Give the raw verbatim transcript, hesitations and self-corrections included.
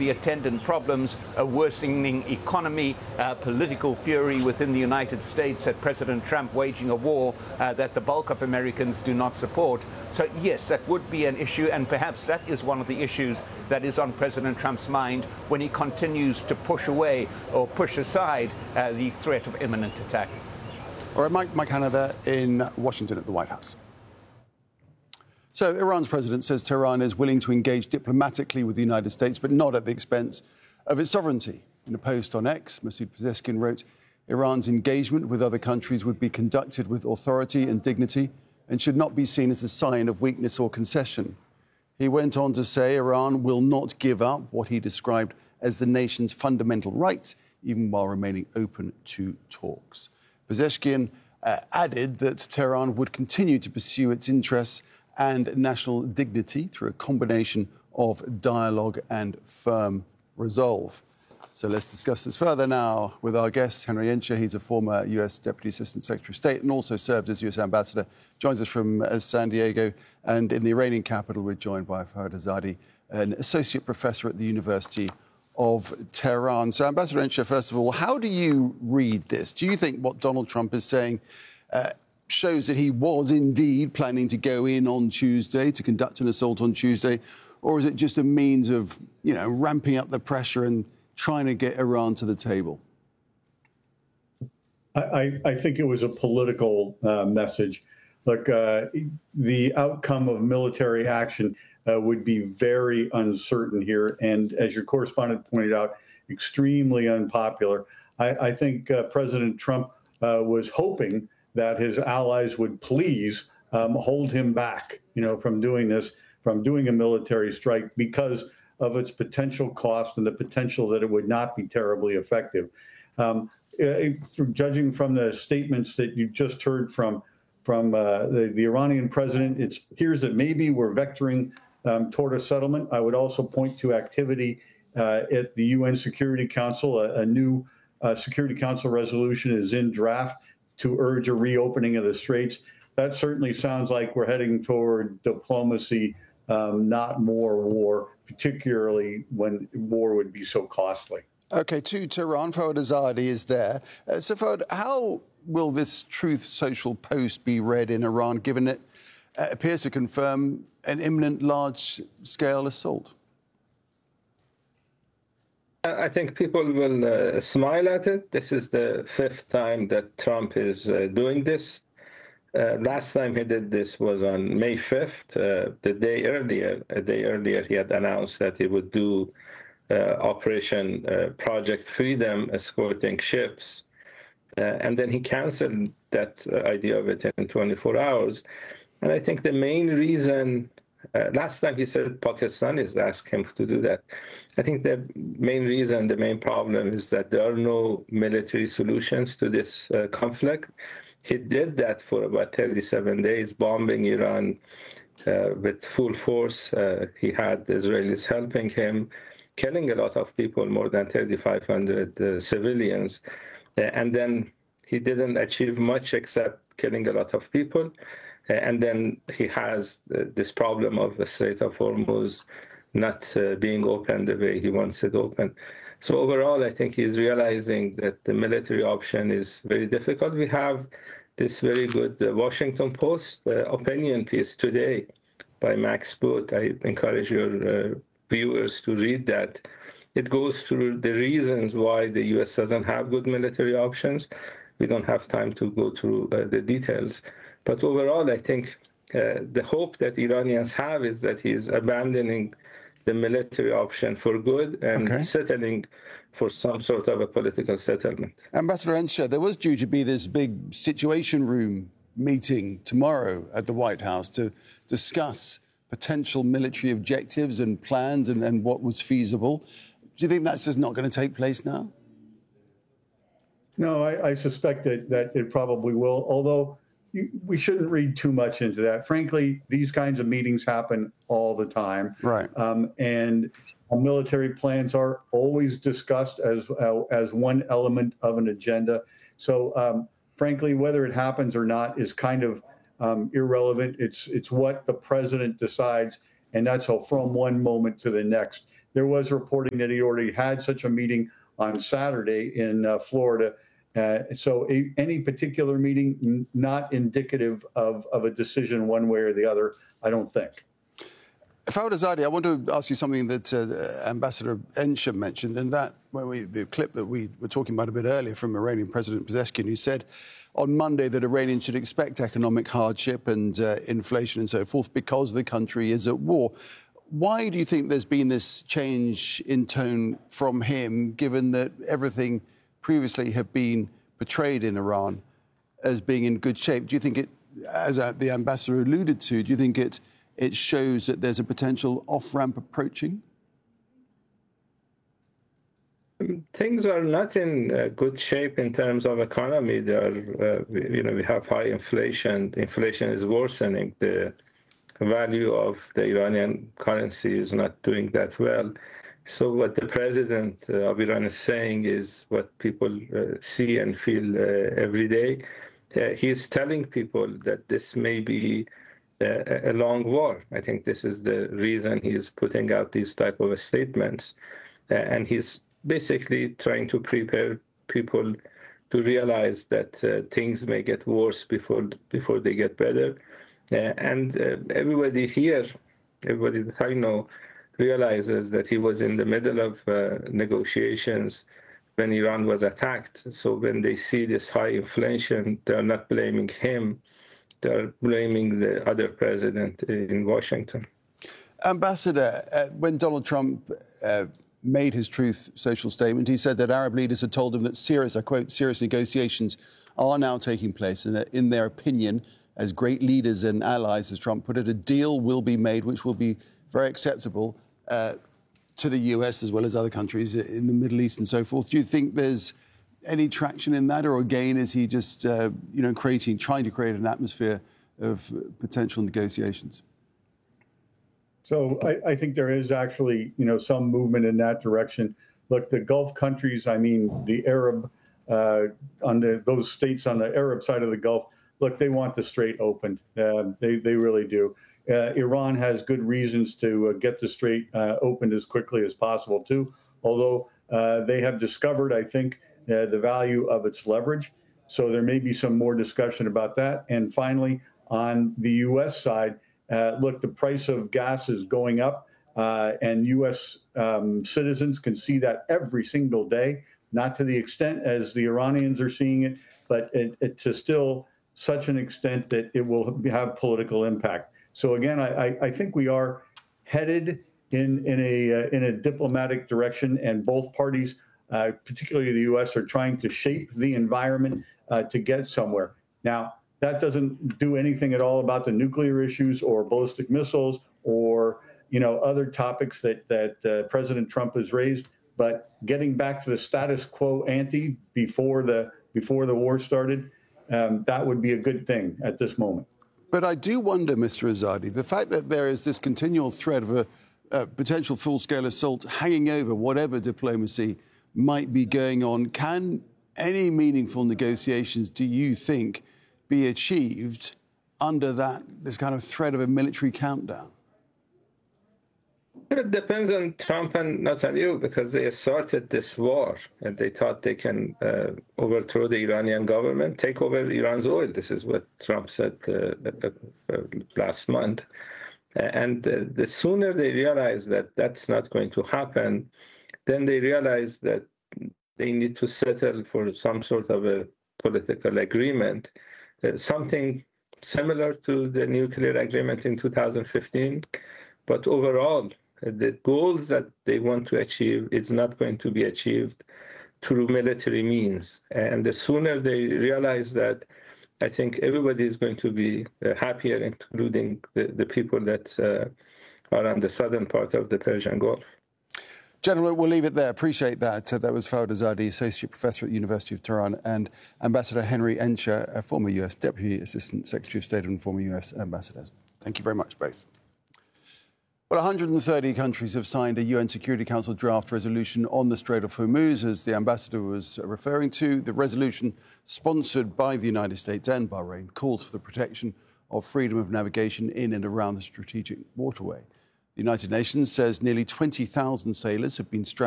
the attendant problems, a worsening economy, uh, political fury within the United States at President Trump waging a war uh, that the bulk of Americans do not support. So, yes, that would be an issue, and perhaps that is one of the issues that is on President Trump's mind when he continues to push away or push aside uh, the threat of imminent attack. All right, Mike, Mike Hanna there in Washington at the White House. So Iran's president says Tehran is willing to engage diplomatically with the United States, but not at the expense of its sovereignty. In a post on X, Masoud Pezeshkian wrote, Iran's engagement with other countries would be conducted with authority and dignity and should not be seen as a sign of weakness or concession. He went on to say Iran will not give up what he described as the nation's fundamental rights, even while remaining open to talks. Pezeshkian uh, added that Tehran would continue to pursue its interests and national dignity through a combination of dialogue and firm resolve. So let's discuss this further now with our guest, Henry Enscher. He's a former U S Deputy Assistant Secretary of State and also served as U S Ambassador. Joins us from uh, San Diego. And in the Iranian capital, we're joined by Fawad Azadi, an Associate Professor at the University of Tehran. So, Ambassador Enscher, first of all, how do you read this? Do you think what Donald Trump is saying uh, shows that he was indeed planning to go in on Tuesday, to conduct an assault on Tuesday, or is it just a means of, you know, ramping up the pressure and trying to get Iran to the table? I, I think it was a political uh, message. Look, uh, the outcome of military action uh, would be very uncertain here, and as your correspondent pointed out, extremely unpopular. I, I think uh, President Trump uh, was hoping that his allies would please um, hold him back, you know, from doing this, from doing a military strike because of its potential cost and the potential that it would not be terribly effective. Um, uh, from judging from the statements that you just heard from from uh, the, the Iranian president, it appears that maybe we're vectoring um, toward a settlement. I would also point to activity uh, at the U N Security Council. A, a new uh, Security Council resolution is in draft to urge a reopening of the straits. That certainly sounds like we're heading toward diplomacy, um, not more war, particularly when war would be so costly. OK, to Tehran, Fawad Azadi is there. Uh, so, Fawad, how will this Truth Social post be read in Iran, given it uh, appears to confirm an imminent large-scale assault? I think people will uh, smile at it. This is the fifth time that Trump is uh, doing this. Uh, last time he did this was on May fifth. Uh, the day earlier, a day earlier, he had announced that he would do uh, Operation uh, Project Freedom, escorting ships. Uh, and then he canceled that uh, idea of it in twenty-four hours. And I think the main reason Uh, last time he said Pakistanis asked him to do that. I think the main reason, the main problem is that there are no military solutions to this uh, conflict. He did that for about thirty-seven days, bombing Iran uh, with full force. Uh, he had Israelis helping him, killing a lot of people, more than thirty-five hundred uh, civilians. Uh, and then he didn't achieve much except killing a lot of people. And then he has this problem of the Strait of Hormuz not uh, being open the way he wants it open. So overall, I think he's realizing that the military option is very difficult. We have this very good uh, Washington Post uh, opinion piece today by Max Boot. I encourage your uh, viewers to read that. It goes through the reasons why the U S doesn't have good military options. We don't have time to go through uh, the details. But overall, I think uh, the hope that Iranians have is that he's abandoning the military option for good and okay. settling for some sort of a political settlement. Ambassador Enscher, there was due to be this big Situation Room meeting tomorrow at the White House to discuss potential military objectives and plans and, and what was feasible. Do you think that's just not going to take place now? No, I, I suspect that, that it probably will, although we shouldn't read too much into that. Frankly, these kinds of meetings happen all the time. Right. Um, and military plans are always discussed as uh, as one element of an agenda. So, um, frankly, whether it happens or not is kind of um, irrelevant. It's it's what the president decides And that's how from one moment to the next. There was reporting that he already had such a meeting on Saturday in uh, Florida. Uh, so a, any particular meeting, n- not indicative of, of a decision one way or the other, I don't think. Fawad Azadi, I want to ask you something that uh, Ambassador Ensher mentioned, and that when we, the clip that we were talking about a bit earlier from Iranian President Pezeshkian, who said on Monday that Iranians should expect economic hardship and uh, inflation and so forth because the country is at war. Why do you think there's been this change in tone from him, given that everything previously had been portrayed in Iran as being in good shape? Do you think it, as the ambassador alluded to, do you think it it shows that there's a potential off-ramp approaching? Things are not in uh, good shape in terms of economy. There are, uh, you know, we have high inflation. Inflation is worsening. The value of the Iranian currency is not doing that well. So what the president uh, of Iran is saying is what people uh, see and feel uh, every day. Uh, he is telling people that this may be a, a long war. I think this is the reason he is putting out these type of statements. Uh, and he's basically trying to prepare people to realize that uh, things may get worse before before they get better. Uh, and uh, everybody here, everybody that I know, realizes that he was in the middle of uh, negotiations when Iran was attacked. So when they see this high inflation, they're not blaming him. They're blaming the other president in Washington. Ambassador, uh, when Donald Trump uh, made his Truth Social statement, he said that Arab leaders had told him that serious, I quote, serious negotiations are now taking place, and that in their opinion, as great leaders and allies, as Trump put it, a deal will be made which will be very acceptable uh, to the U S as well as other countries in the Middle East and so forth. Do you think there's any traction in that, or again, is he just, uh, you know, creating, trying to create an atmosphere of potential negotiations? So I, I think there is actually, you know, some movement in that direction. Look, the Gulf countries, I mean, the Arab, uh, on the those states on the Arab side of the Gulf, look, they want the Strait opened. Uh, they they really do. Uh, Iran has good reasons to uh, get the Strait uh, opened as quickly as possible too. Although uh, they have discovered, I think, uh, the value of its leverage. So there may be some more discussion about that. And finally, on the U S side, uh, look, the price of gas is going up, uh, and U S um, citizens can see that every single day. Not to the extent as the Iranians are seeing it, but it, it to still such an extent that it will have political impact. So again, I, I think we are headed in in a uh, in a diplomatic direction, and both parties, uh, particularly the U S, are trying to shape the environment uh, to get somewhere. Now, that doesn't do anything at all about the nuclear issues or ballistic missiles or, you know, other topics that that uh, President Trump has raised. But getting back to the status quo ante before the before the war started, um, that would be a good thing at this moment. But I do wonder, Mister Azadi, the fact that there is this continual threat of a, a potential full-scale assault hanging over whatever diplomacy might be going on, can any meaningful negotiations, do you think, be achieved under that, this kind of threat of a military countdown? It depends on Trump and Netanyahu, because they started this war and they thought they can uh, overthrow the Iranian government, take over Iran's oil. This is what Trump said uh, uh, last month. And uh, the sooner they realize that that's not going to happen, then they realize that they need to settle for some sort of a political agreement, uh, something similar to the nuclear agreement in two thousand fifteen. But overall, the goals that they want to achieve is not going to be achieved through military means. And the sooner they realize that, I think everybody is going to be uh, happier, including the, the people that uh, are on the southern part of the Persian Gulf. Gentlemen, we'll leave it there. Appreciate that. Uh, that was Fawad Azadi, Associate Professor at the University of Tehran, and Ambassador Henry Ensher, a former U S Deputy Assistant Secretary of State and former U S Ambassador. Thank you very much, both. Well, one hundred thirty countries have signed a U N Security Council draft resolution on the Strait of Hormuz, as the ambassador was referring to. The resolution, sponsored by the United States and Bahrain, calls for the protection of freedom of navigation in and around the strategic waterway. The United Nations says nearly twenty thousand sailors have been stranded